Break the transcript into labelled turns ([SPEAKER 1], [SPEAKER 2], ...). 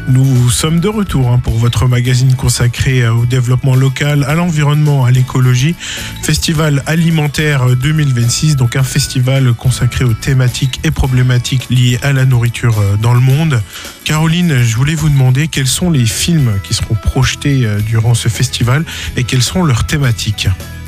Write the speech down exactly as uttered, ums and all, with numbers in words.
[SPEAKER 1] Nous sommes de retour hein, pour votre magazine consacré au développement local, à l'environnement, à l'écologie. Festival alimentaire deux mille vingt-six, donc un festival consacré aux thématiques et problématiques liées à la nourriture dans le monde. Caroline, je voulais vous demander quels sont les films qui seront projetés durant ce festival et quelles sont leurs thématiques.